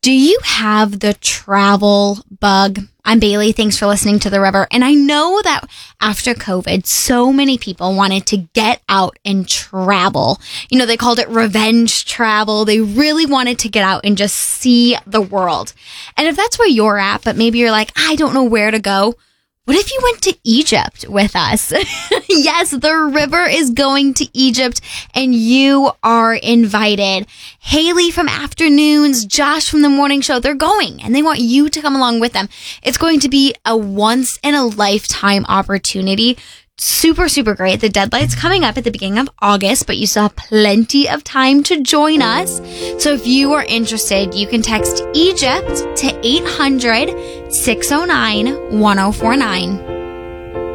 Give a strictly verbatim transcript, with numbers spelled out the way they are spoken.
Do you have the travel bug? I'm Bailey. Thanks for listening to The River. And I know that after COVID, so many people wanted to get out and travel. You know, they called it revenge travel. They really wanted to get out and just see the world. And if that's where you're at, but maybe you're like, I don't know where to go. What if you went to Egypt with us? Yes, The River is going to Egypt and you are invited. Haley from Afternoons, Josh from The Morning Show, they're going and they want you to come along with them. It's going to be a once in a lifetime opportunity. Super, super great. The deadline's coming up at the beginning of August, but you still have plenty of time to join us. So if you are interested, you can text Egypt to eight hundred, six oh nine, one oh four nine.